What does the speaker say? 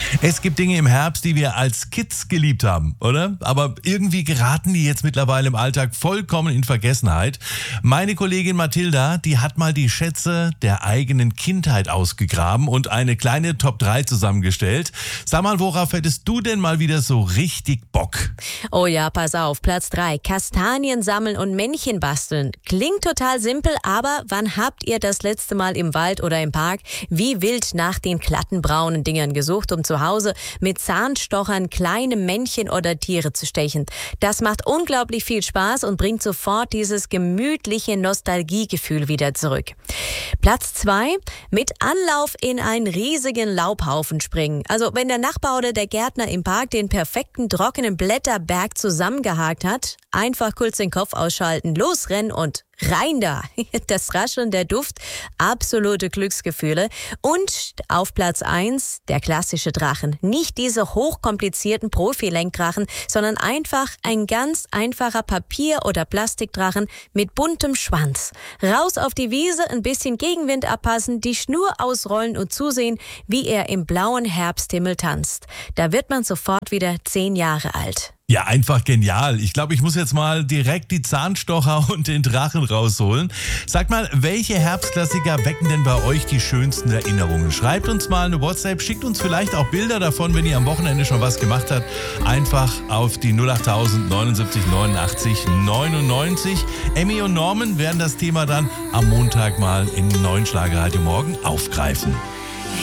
Es gibt Dinge im Herbst, die wir als Kids geliebt haben, oder? Aber irgendwie geraten die jetzt mittlerweile im Alltag vollkommen in Vergessenheit. Meine Kollegin Mathilda, die hat mal die Schätze der eigenen Kindheit ausgegraben und eine kleine Top 3 zusammengestellt. Sag mal, worauf hättest du denn mal wieder so richtig Bock? Oh ja, pass auf, Platz 3. Kastanien sammeln und Männchen basteln. Klingt total simpel, aber wann habt ihr das letzte Mal im Wald oder im Park wie wild nach den glatten braunen Dingern gesucht, um zu Hause mit Zahnstochern kleine Männchen oder Tiere zu stechen? Das macht unglaublich viel Spaß und bringt sofort dieses gemütliche Nostalgiegefühl wieder zurück. Platz 2. Mit Anlauf in einen riesigen Laubhaufen springen. Also wenn der Nachbar oder der Gärtner im Park den perfekten trockenen Blätterberg zusammengehakt hat, einfach kurz den Kopf ausschalten, losrennen und rein da. Das Rascheln, der Duft, absolute Glücksgefühle. Und auf Platz 1 der klassische Drachen. Nicht diese hochkomplizierten Profilenkdrachen, sondern einfach ein ganz einfacher Papier- oder Plastikdrachen mit buntem Schwanz. Raus auf die Wiese, ein bisschen Gegenwind abpassen, die Schnur ausrollen und zusehen, wie er im blauen Herbsthimmel tanzt. Da wird man sofort wieder 10 Jahre alt. Ja, einfach genial. Ich glaube, ich muss jetzt mal direkt die Zahnstocher und den Drachen rausholen. Sag mal, welche Herbstklassiker wecken denn bei euch die schönsten Erinnerungen? Schreibt uns mal eine WhatsApp, schickt uns vielleicht auch Bilder davon, wenn ihr am Wochenende schon was gemacht habt. Einfach auf die 08000 79 89 99. Emmy und Norman werden das Thema dann am Montag mal im neuen Schlagerradio Morgen aufgreifen.